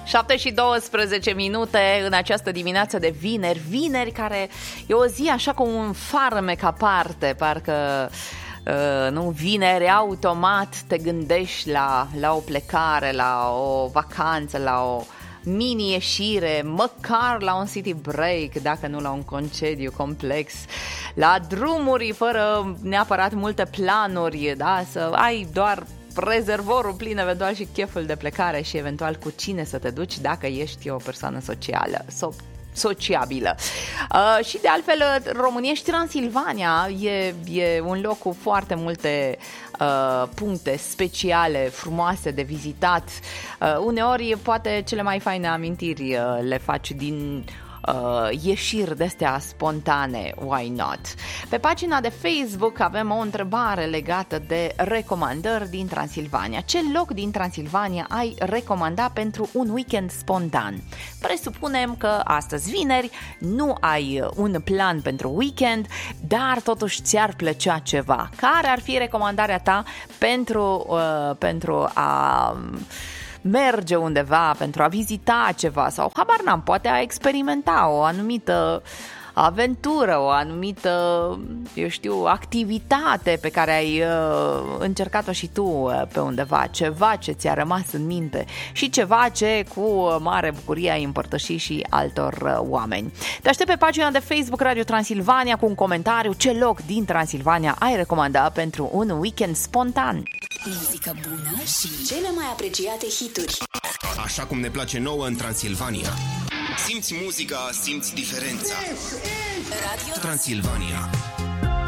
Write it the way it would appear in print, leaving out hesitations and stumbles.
7:12 în această dimineață de vineri care e o zi așa cu un farmec aparte, parcă nu, vineri automat te gândești la o plecare, la o vacanță, la o mini-ieșire, măcar la un city break, dacă nu la un concediu complex, la drumuri fără neapărat multe planuri, da? Să ai doar rezervorul plin, eventual și cheful de plecare și eventual cu cine să te duci dacă ești o persoană sociabilă. Și de altfel, România și Transilvania e un loc cu foarte multe puncte speciale, frumoase de vizitat. Uneori, poate cele mai faine amintiri le faci din ieșiri de-astea spontane, why not? Pe pagina de Facebook avem o întrebare legată de recomandări din Transilvania. Ce loc din Transilvania ai recomanda pentru un weekend spontan? Presupunem că astăzi vineri nu ai un plan pentru weekend, dar totuși ți-ar plăcea ceva. Care ar fi recomandarea ta pentru a merge undeva, pentru a vizita ceva sau, habar n-am, poate a experimenta o anumită aventură, o anumită, eu știu, activitate pe care ai încercat-o și tu pe undeva, ceva ce ți-a rămas în minte și ceva ce cu mare bucurie ai împărtășit și altor oameni. Te aștept pe pagina de Facebook Radio Transilvania cu un comentariu ce loc din Transilvania ai recomanda pentru un weekend spontan. Muzică bună și cele mai apreciate hituri. Așa cum ne place nouă în Transilvania. Simți muzica, simți diferența. Radio Transilvania.